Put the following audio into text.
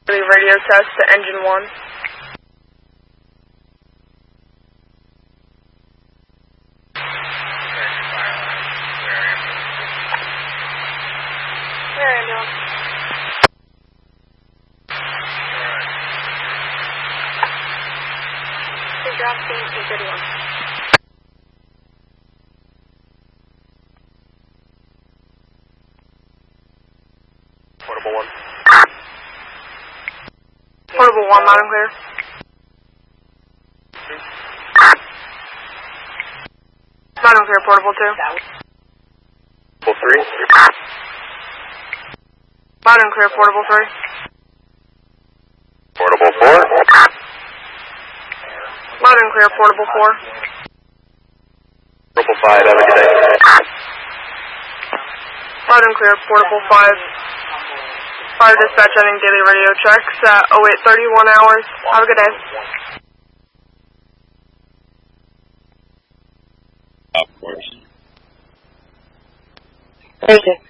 Radio test to engine 1. Where are you? Good job, thank you, good one. Portable 1. Portable 1, loud and clear. Loud and clear, portable 2. Portable 3. Loud and clear, portable 3. Portable 4. Loud and clear, portable 4. Portable 5, have a good day. Loud and clear, portable 5. Fire dispatch ending daily radio checks at 08:31 hours. Have a good day. Of course. Thank you.